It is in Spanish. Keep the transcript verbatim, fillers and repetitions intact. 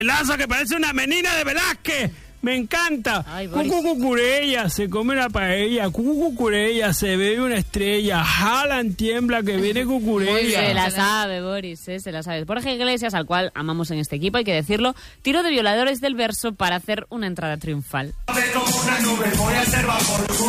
Lazo que parece una menina de Velázquez. Me encanta. Cucu cucurella, se come una paella. Cucu cucurella, se bebe una estrella. Haaland tiembla que viene cucurella. Se la sabe, Boris, ¿eh? Se la sabe. Borja Iglesias, al cual amamos en este equipo, hay que decirlo, tiró de violadores del verso para hacer una entrada triunfal. Como una nube, voy a ser vapor.